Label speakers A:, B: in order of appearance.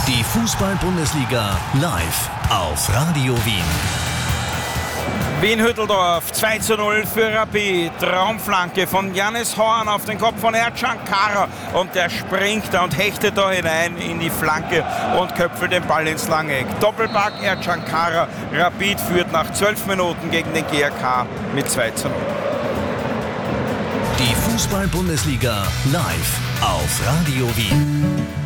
A: Die Fußball-Bundesliga live auf Radio Wien.
B: Wien-Hütteldorf 2:0 für Rapid. Traumflanke von Yannis Horn auf den Kopf von Ercan Kara. Und der springt da und hechtet da hinein in die Flanke und köpfelt den Ball ins lange Eck. Doppelpack Ercan Kara. Rapid führt nach 12 Minuten gegen den GAK mit 2:0.
A: Die Fußball-Bundesliga live auf Radio Wien.